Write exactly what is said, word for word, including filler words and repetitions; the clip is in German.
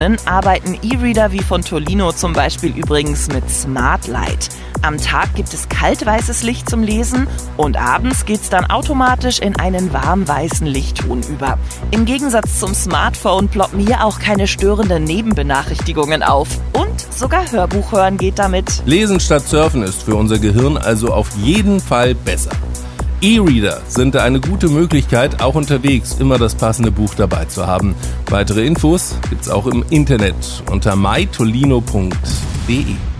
Arbeiten E-Reader wie von Tolino zum Beispiel übrigens mit Smart Light. Am Tag gibt es kaltweißes Licht zum Lesen und abends geht's dann automatisch in einen warmweißen Lichtton über. Im Gegensatz zum Smartphone ploppen hier auch keine störenden Nebenbenachrichtigungen auf. Und sogar Hörbuch hören geht damit. Lesen statt Surfen ist für unser Gehirn also auf jeden Fall besser. E-Reader sind eine gute Möglichkeit, auch unterwegs immer das passende Buch dabei zu haben. Weitere Infos gibt's auch im Internet unter my tolino punkt de.